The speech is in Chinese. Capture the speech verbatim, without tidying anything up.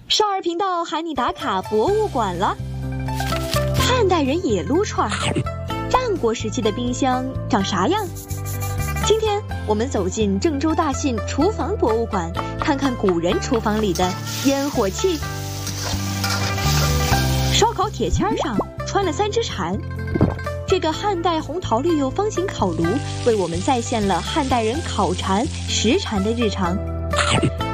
少儿频道喊你打卡博物馆了。汉代人也撸串，战国时期的冰箱长啥样？今天我们走进郑州大信厨房博物馆，看看古人厨房里的烟火气。烧烤铁签上穿了三只蝉，这个汉代红陶绿釉方形烤炉为我们再现了汉代人烤蝉、食蝉的日常。